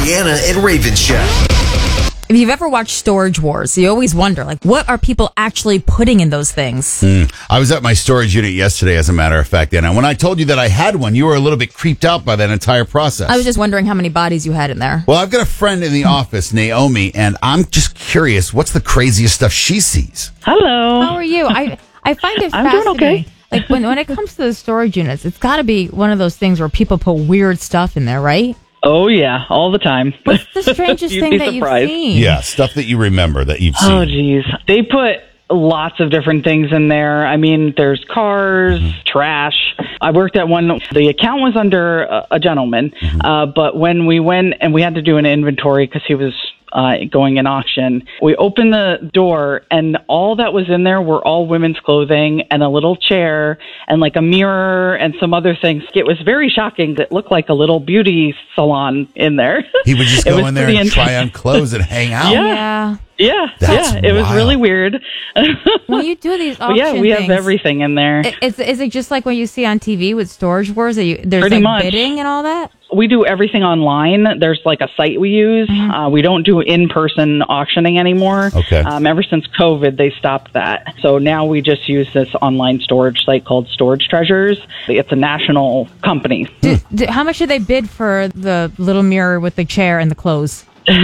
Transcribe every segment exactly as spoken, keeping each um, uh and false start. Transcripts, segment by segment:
Deanna and Raven Show. If you've ever watched Storage Wars, you always wonder, like, what are people actually putting in those things? Mm. I was at my storage unit yesterday, as a matter of fact, and when I told you that I had one, you were a little bit creeped out by that entire process. I was just wondering how many bodies you had in there. Well, I've got a friend in the office, Naomi, and I'm just curious, what's the craziest stuff she sees? Hello. How are you? I I find it I'm doing fascinating. okay. Like, when, when it comes to the storage units, it's got to be one of those things where people put weird stuff in there, right? Oh, yeah, all the time. What's the strangest You'd thing be that surprised. you've seen? Yeah, stuff that you remember that you've seen. Oh, geez. They put lots of different things in there. I mean, there's cars, mm-hmm. trash. I worked at one. The account was under a, a gentleman, mm-hmm. uh, but when we went and we had to do an inventory because he was uh, going in auction, we opened the door and all that was in there were all women's clothing and a little chair and like a mirror and some other things. It was very shocking. It looked like a little beauty salon in there. He would just It go was in there pretty and intense. try on clothes and hang out. Yeah. Yeah. Yeah, That's yeah, it was wild. really weird. When you do these But auction yeah, we have things, everything in there. i- Is, is it just like what you see on T V with Storage Wars? That you, there's Pretty like much. bidding and all that? We do everything online. There's like a site we use. Mm-hmm. Uh, we don't do in-person auctioning anymore. Okay. Um, ever since COVID, they stopped that. So now we just use this online storage site called Storage Treasures. It's a national company. Do, do, how much do they bid for the little mirror with the chair and the clothes?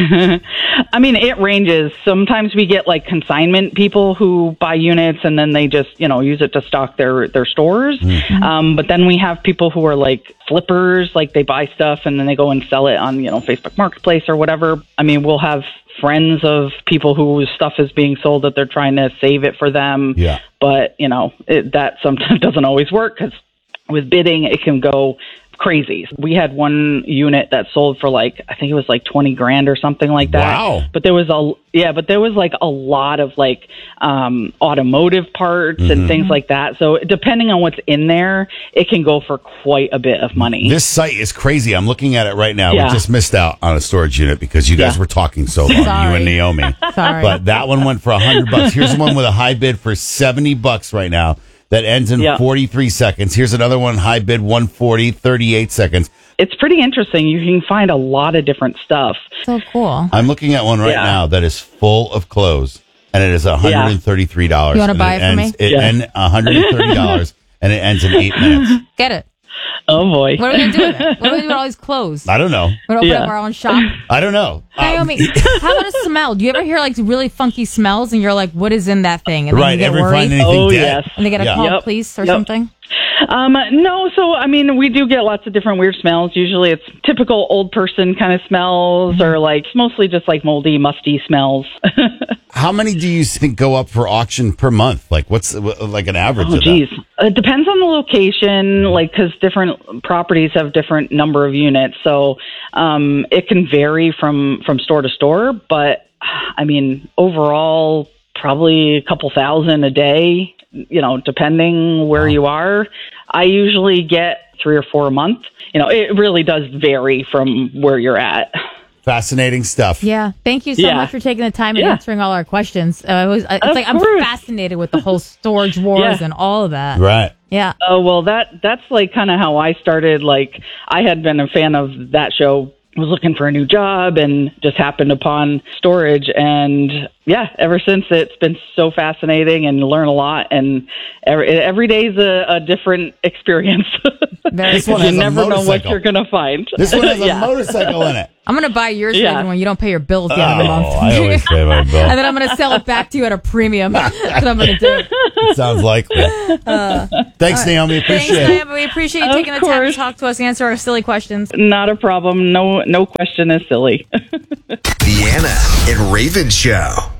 I mean, it ranges. Sometimes we get like consignment people who buy units and then they just, you know, use it to stock their, their stores. Mm-hmm. Um, but then we have people who are like flippers, like they buy stuff and then they go and sell it on, you know, Facebook Marketplace or whatever. I mean, we'll have friends of people whose stuff is being sold that they're trying to save it for them. Yeah. But, you know, it, that sometimes doesn't always work because with bidding, it can go crazy. We had one unit that sold for like, I think it was like twenty grand or something like that. Wow. But there was a, yeah, but there was like a lot of like, um, automotive parts Mm-hmm. and things like that. So depending on what's in there, it can go for quite a bit of money. This site is crazy. I'm looking at it right now. Yeah. We just missed out on a storage unit because you guys Yeah. were talking so long, Sorry. you and Naomi. Sorry. But that one went for a hundred bucks. Here's the one with a high bid for seventy bucks right now. That ends in Yeah. forty-three seconds. Here's another one, high bid one forty, thirty-eight seconds. It's pretty interesting. You can find a lot of different stuff. So cool. I'm looking at one right Yeah. now that is full of clothes, and it is one hundred thirty-three dollars. You wanna And buy it for ends, me? It Yeah. ends one hundred thirty dollars, and it ends in eight minutes. Get it. Oh boy. What are we going to do with it? What are we going to do with all these clothes? I don't know. We're going to open Yeah. up our own shop? I don't know. Um, Naomi, how about a smell? Do you ever hear like really funky smells and you're like, what is in that thing? And then right. you get Ever worried find anything Oh, dead? yes. and they get a Yeah. call Yep. police or Yep. something? Um, no, so I mean, we do get lots of different weird smells. Usually, it's typical old person kind of smells, or like mostly just like moldy, musty smells. How many do you think go up for auction per month? Like, what's like an average? Oh, of geez, it depends on the location, like because different properties have different number of units, so um, it can vary from from store to store. But I mean, overall, probably a couple thousand a day. You know, depending where Wow. you are. I usually get three or four a month. You know, it really does vary from where you're at. that? Fascinating stuff. Yeah. Thank you so Yeah. much for taking the time and Yeah. answering all our questions. Uh, I was, it's Of like I'm course. fascinated with the whole storage wars Yeah. and all of that. Right. Yeah. Oh, well, that that's like kind of how I started. Like, I had been a fan of that show, was looking for a new job, and just happened upon storage. And yeah, ever since, it's been so fascinating and learn a lot. And every, every day is a, a different experience. Very This one cool. You has a never know what motorcycle. you're going to find. This one has a Yeah. motorcycle in it. I'm going to buy yours Yeah. Raven, when you don't pay your bills at the end of the month. Oh, I always pay my bill. And then I'm going to sell it back to you at a premium. That's what I'm going to do. It sounds likely. Thanks, Naomi. Thanks, Appreciate it. Naomi. We appreciate you Of taking the time to course. talk to us, answer our silly questions. Not a problem. No, no question is silly. Deanna and Raven Show.